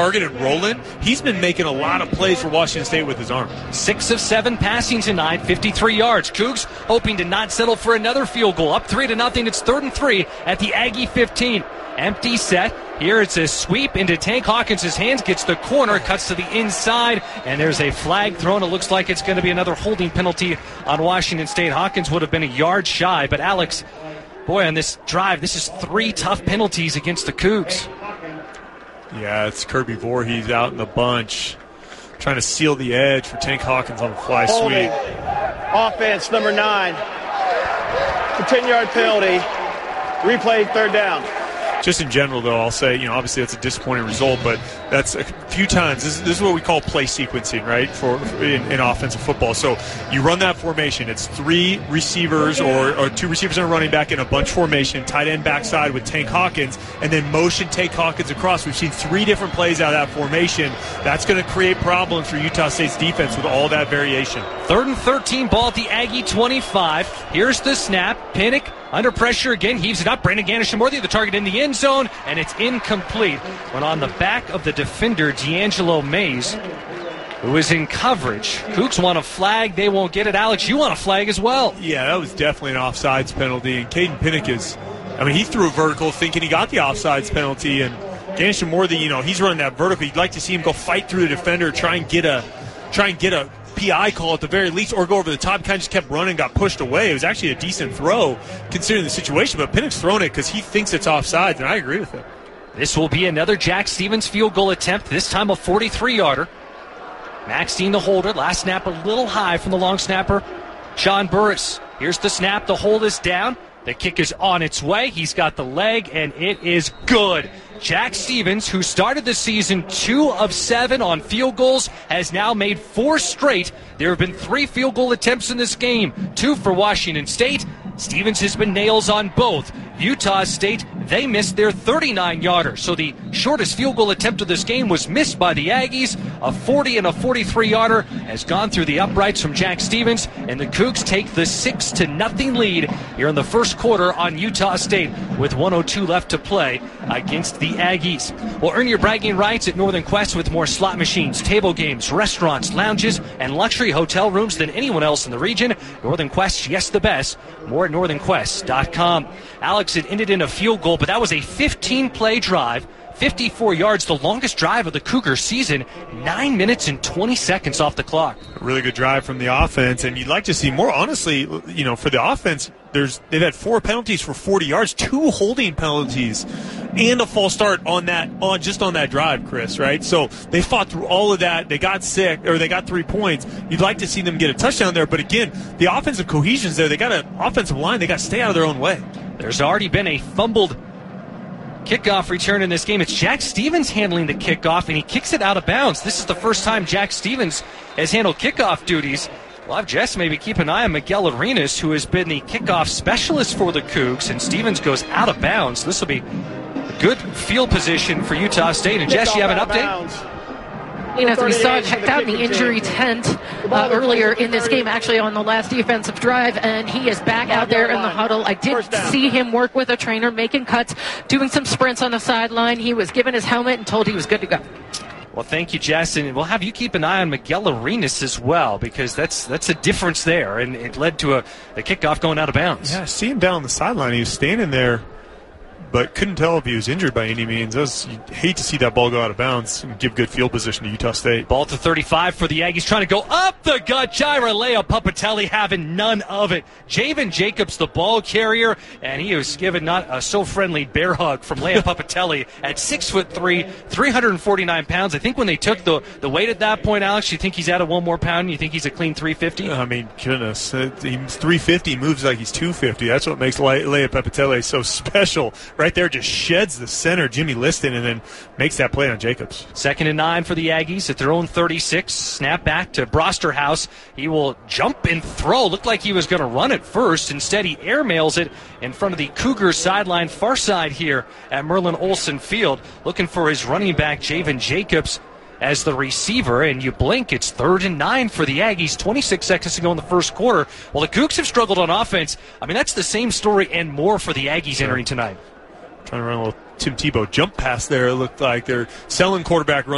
targeted rolling, he's been making a lot of plays for Washington State with his arm. 6 of 7 passing tonight, 53 yards. Cougs hoping to not settle for another field goal. Up 3-0. It's 3rd and 3 at the Aggie 15. Empty set. Here it's a sweep into Tank Hawkins' hands, gets the corner, cuts to the inside, and there's a flag thrown. It looks like it's going to be another holding penalty on Washington State. Hawkins would have been a yard shy, but Alex, boy, on this drive, this is 3 tough penalties against the Cougs. Yeah, it's Kirby Voorhees out in the bunch, trying to seal the edge for Tank Hawkins on a fly Holding. sweep. Offense, number 9. A 10-yard penalty. Replay, 3rd down. Just in general, though, I'll say, obviously that's a disappointing result, but that's a few times. This is what we call play sequencing, right, in offensive football. So you run that formation. It's 3 receivers or 2 receivers and a running back in a bunch formation, tight end backside with Tank Hawkins, and then motion Tank Hawkins across. We've seen 3 different plays out of that formation. That's going to create problems for Utah State's defense with all that variation. 3rd and 13, ball at the Aggie 25. Here's the snap. Pinnock under pressure again, heaves it up. Brandon Ganesha-Morthy, the target in the end zone, and it's incomplete. When on the back of the defender, D'Angelo Mays, who is in coverage. Cougs want a flag. They won't get it. Alex, you want a flag as well. Yeah, that was definitely an offsides penalty. And Caden Pinnock he threw a vertical thinking he got the offsides penalty. And Ganesha-Morthy, he's running that vertical. You'd like to see him go fight through the defender, try and get a PI call at the very least, or go over the top. Kind of just kept running, got pushed away. It was actually a decent throw considering the situation, but Pinnock's thrown it because he thinks it's offsides, and I agree with him. This will be another Jack Stevens field goal attempt, this time a 43-yarder. Max Dean, the holder. Last snap a little high from the long snapper, Sean Burris. Here's the snap. The hold is down. The kick is on its way. He's got the leg, and it is good. Jack Stevens, who started the season 2 of 7 on field goals, has now made 4 straight. There have been 3 field goal attempts in this game, 2 for Washington State. Stevens has been nails on both. Utah State, they missed their 39-yarder. So the shortest field goal attempt of this game was missed by the Aggies. A 40 and a 43-yarder has gone through the uprights from Jack Stevens, and the Cougs take the 6-0 lead here in the first quarter on Utah State with 1:02 left to play against the Aggies. Well, earn your bragging rights at Northern Quest with more slot machines, table games, restaurants, lounges, and luxury hotel rooms than anyone else in the region. Northern Quest, yes, the best. More at northernquest.com. Alex, it ended in a field goal, but that was a 15-play drive, 54 yards, the longest drive of the Cougar season, 9 minutes and 20 seconds off the clock. A really good drive from the offense, and you'd like to see more. Honestly, for the offense, they've had 4 penalties for 40 yards, 2 holding penalties, and a false start on that drive, Chris, right? So they fought through all of that. They got 3 points. You'd like to see them get a touchdown there, but again, the offensive cohesion's there. They got an offensive line. They got to stay out of their own way. There's already been a fumbled kickoff return in this game. It's Jack Stevens handling the kickoff, and he kicks it out of bounds. This is the first time Jack Stevens has handled kickoff duties. We'll have Jess maybe keep an eye on Miguel Arenas, who has been the kickoff specialist for the Cougs, and Stevens goes out of bounds. This will be a good field position for Utah State. And Jess, you have an update? As we saw, checked out in the injury tent earlier in this game, actually on the last defensive drive, and he is back out there in the huddle. I did see him work with a trainer, making cuts, doing some sprints on the sideline. He was given his helmet and told he was good to go. Well, thank you, Jess, and we'll have you keep an eye on Miguel Arenas as well, because that's a difference there, and it led to a kickoff going out of bounds. Yeah, I see him down on the sideline. He was standing there, but couldn't tell if he was injured by any means. You hate to see that ball go out of bounds and give good field position to Utah State. Ball to 35 for the Aggies, trying to go up the gut. Jaira Leia Papatelli having none of it. Javen Jacobs, the ball carrier, and he was given not a so-friendly bear hug from Leia Papatelli at 6'3", 349 pounds. I think when they took the weight at that point, Alex, you think he's added 1 more pound? You think he's a clean 350? I mean, goodness. He's 350, moves like he's 250. That's what makes Leia Papatelli so special. Right there, just sheds the center, Jimmy Liston, and then makes that play on Jacobs. 2nd and 9 for the Aggies at their own 36. Snap back to Brosterhouse. He will jump and throw. Looked like he was going to run it first. Instead, he airmails it in front of the Cougars sideline, far side here at Merlin Olsen Field. Looking for his running back, Javen Jacobs, as the receiver, and you blink, it's 3rd and 9 for the Aggies, 26 seconds to go in the first quarter. Well, the Cougs have struggled on offense. I mean, that's the same story and more for the Aggies entering tonight. Trying to run a little Tim Tebow jump pass there. It looked like they're selling quarterback run.